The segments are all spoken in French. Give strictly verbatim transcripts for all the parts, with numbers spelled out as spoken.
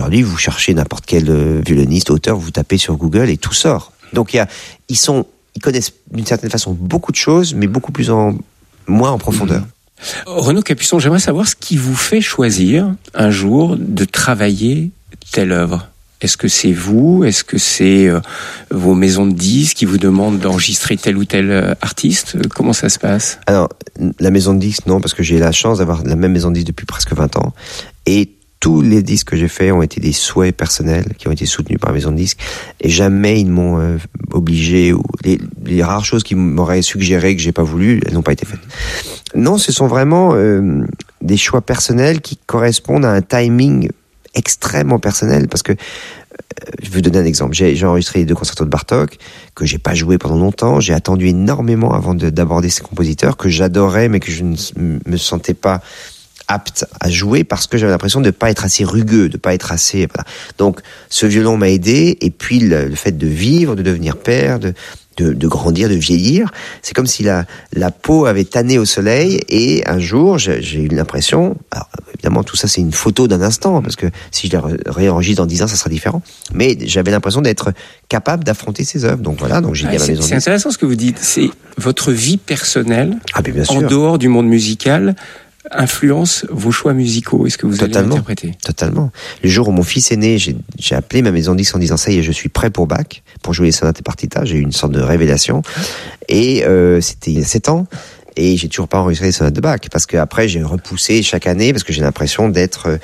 Aujourd'hui, vous cherchez n'importe quel euh, violoniste, auteur, vous tapez sur Google et tout sort. Donc il y a, ils sont, ils connaissent d'une certaine façon beaucoup de choses, mais beaucoup plus en moins en profondeur. Mmh. Renaud Capuçon, j'aimerais savoir ce qui vous fait choisir un jour de travailler telle œuvre. Est-ce que c'est vous ? Est-ce que c'est euh, vos maisons de disques qui vous demandent d'enregistrer tel ou tel euh, artiste ? Comment ça se passe ? Alors, la maison de disques, non, parce que j'ai la chance d'avoir la même maison de disques depuis presque vingt ans. Et tous les disques que j'ai faits ont été des souhaits personnels qui ont été soutenus par la maison de disques. Et jamais ils m'ont euh, obligé, ou les, les rares choses qui m'auraient suggéré que j'ai pas voulu, elles n'ont pas été faites. Non, ce sont vraiment euh, des choix personnels qui correspondent à un timing extrêmement personnel, parce que euh, je vais vous donner un exemple. J'ai, j'ai enregistré les deux concertos de Bartók que j'ai pas joué pendant longtemps. J'ai attendu énormément avant de, d'aborder ces compositeurs que j'adorais, mais que je ne me sentais pas apte à jouer parce que j'avais l'impression de ne pas être assez rugueux, de pas être assez. Voilà. Donc, ce violon m'a aidé, et puis le, le fait de vivre, de devenir père, de De, de grandir, de vieillir. C'est comme si la, la peau avait tanné au soleil, et un jour, j'ai, j'ai eu l'impression, alors évidemment tout ça c'est une photo d'un instant, parce que si je la réenregistre dans dix ans, ça sera différent, mais j'avais l'impression d'être capable d'affronter ces œuvres. Donc voilà, donc j'ai dit à ma maison. C'est intéressant ce que vous dites, c'est votre vie personnelle, ah, bien sûr, en dehors du monde musical, influence vos choix musicaux. Est-ce que vous Totalement. allez l'interpréter ? Totalement. Le jour où mon fils est né, j'ai, j'ai appelé ma maison de disques en disant ça y est, je suis prêt pour Bach, pour jouer les sonates et partitas. J'ai eu une sorte de révélation. Et euh, c'était il y a sept ans. Et j'ai toujours pas enregistré les sonates de Bach, parce que après j'ai repoussé chaque année, parce que j'ai l'impression d'être euh,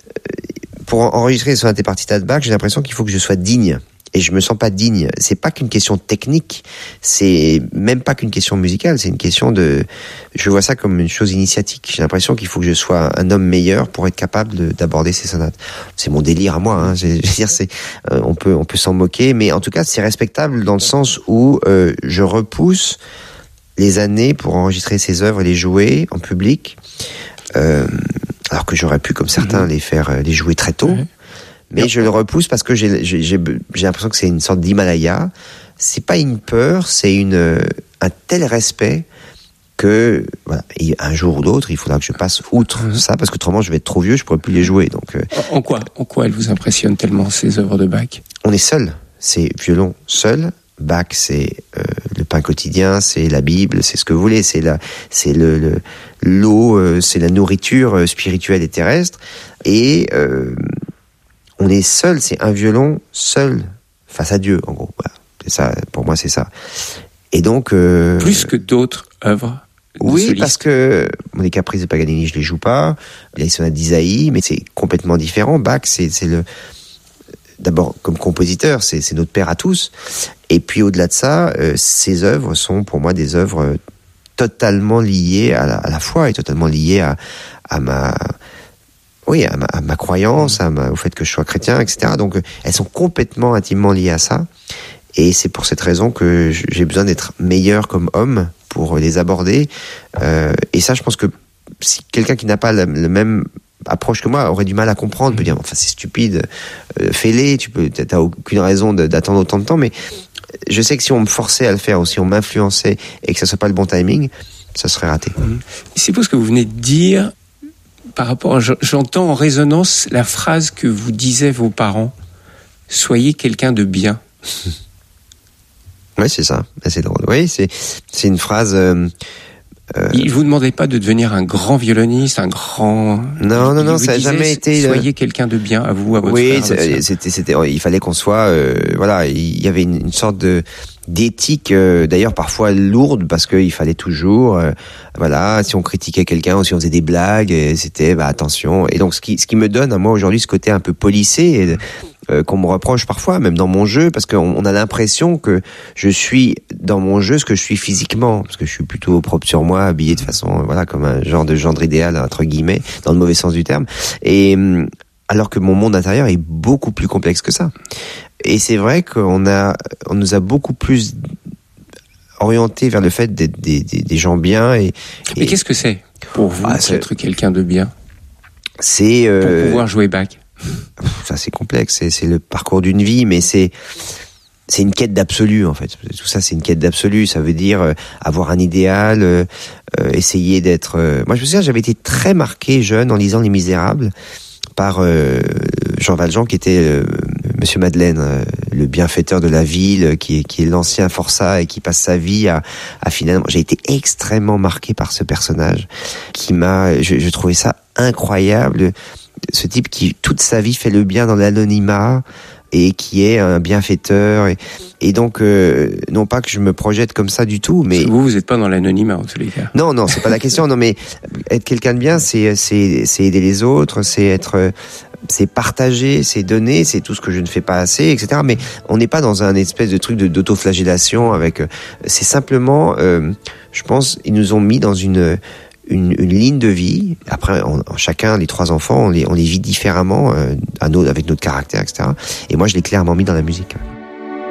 pour enregistrer les sonates et partitas de Bach, j'ai l'impression qu'il faut que je sois digne. Et je me sens pas digne. C'est pas qu'une question technique, c'est même pas qu'une question musicale, c'est une question de, je vois ça comme une chose initiatique. J'ai l'impression qu'il faut que je sois un homme meilleur pour être capable de, d'aborder ces sonates. C'est mon délire à moi, hein. Je veux dire, c'est, euh, on peut, on peut s'en moquer, mais en tout cas, c'est respectable dans le sens où euh, je repousse les années pour enregistrer ces œuvres et les jouer en public, euh, alors que j'aurais pu, comme certains, mmh. les faire, les jouer très tôt. Mmh. Mais je le repousse parce que j'ai, j'ai, j'ai, j'ai l'impression que c'est une sorte d'Himalaya. C'est pas une peur, c'est une, un tel respect que, voilà, et un jour ou l'autre, il faudra que je passe outre mmh. ça, parce qu'autrement je vais être trop vieux, je pourrais plus les jouer. Donc, euh, en quoi, en quoi elles vous impressionnent tellement, ces œuvres de Bach ? On est seul. C'est violon seul. Bach, c'est euh, le pain quotidien, c'est la Bible, c'est ce que vous voulez, c'est la, c'est le, le l'eau, euh, c'est la nourriture euh, spirituelle et terrestre. Et euh, on est seul, c'est un violon seul face à Dieu, en gros. Voilà. C'est ça, pour moi, c'est ça. Et donc euh, plus que d'autres œuvres. Oui, solistes. Parce que bon, les caprices de Paganini, je les joue pas. Les sonates d'Isaïe, mais c'est complètement différent. Bach, c'est, c'est le d'abord comme compositeur, c'est, c'est notre père à tous. Et puis au-delà de ça, euh, ces œuvres sont pour moi des œuvres totalement liées à la, à la foi et totalement liées à, à ma Oui, à ma, à ma croyance, à ma, au fait que je sois chrétien, et cetera. Donc, elles sont complètement intimement liées à ça. Et c'est pour cette raison que j'ai besoin d'être meilleur comme homme pour les aborder. Euh, et ça, je pense que si quelqu'un qui n'a pas la, la même approche que moi aurait du mal à comprendre, peut dire, enfin, c'est stupide, euh, fais-les, tu peux, t'as aucune raison de, d'attendre autant de temps. Mais je sais que si on me forçait à le faire, ou si on m'influençait et que ça soit pas le bon timing, ça serait raté. Mmh. C'est pour ce que vous venez de dire. Par rapport, j'entends en résonance la phrase que vous disaient vos parents. Soyez quelqu'un de bien. Oui, c'est ça. C'est drôle. Oui, c'est, c'est une phrase. Euh, euh... Il vous demandait pas de devenir un grand violoniste, un grand. Non, non, il non, ça n'a jamais été. Soyez quelqu'un de bien à vous, à votre oui, frère. Oui, c'était, c'était, il fallait qu'on soit. Euh, voilà, il y avait une, une sorte de d'éthique, euh, d'ailleurs parfois lourde, parce qu'il fallait toujours, euh, voilà, si on critiquait quelqu'un ou si on faisait des blagues, et c'était bah attention. Et donc ce qui, ce qui me donne à moi aujourd'hui ce côté un peu policé. Et, Euh, qu'on me reproche parfois, même dans mon jeu, parce qu'on on a l'impression que je suis dans mon jeu ce que je suis physiquement, parce que je suis plutôt propre sur moi, habillé de façon, voilà, comme un genre de gendre idéal, entre guillemets, dans le mauvais sens du terme, et alors que mon monde intérieur est beaucoup plus complexe que ça. Et c'est vrai qu'on a, on nous a beaucoup plus orienté vers le fait d'être des, des, des gens bien. Et, Mais et... qu'est-ce que c'est pour vous ah, d'être quelqu'un de bien ? C'est euh... pour pouvoir jouer Bach. Ça c'est complexe, c'est, c'est le parcours d'une vie, mais c'est c'est une quête d'absolu en fait. Tout ça c'est une quête d'absolu. Ça veut dire euh, avoir un idéal, euh, euh, essayer d'être. Euh... Moi je me souviens, j'avais été très marqué jeune en lisant Les Misérables par euh, Jean Valjean qui était euh, Monsieur Madeleine, euh, le bienfaiteur de la ville, qui est, qui est l'ancien forçat et qui passe sa vie à, à finalement... J'ai été extrêmement marqué par ce personnage qui m'a... Je, je trouvais ça incroyable, ce type qui toute sa vie fait le bien dans l'anonymat et qui est un bienfaiteur. Et, et donc, euh, non pas que je me projette comme ça du tout, mais... Vous, vous n'êtes pas dans l'anonymat, en tous les cas. Non, non, c'est pas la question. Non, mais être quelqu'un de bien, c'est, c'est, c'est aider les autres, c'est être... c'est partager, c'est donner, c'est tout ce que je ne fais pas assez, et cetera. Mais on n'est pas dans un espèce de truc de, d'autoflagellation avec... C'est simplement, euh, je pense, ils nous ont mis dans une... Une, une ligne de vie. Après, on, chacun, les trois enfants, on les, on les vit différemment, euh, à nos, avec notre caractère, et cetera. Et moi, je l'ai clairement mis dans la musique.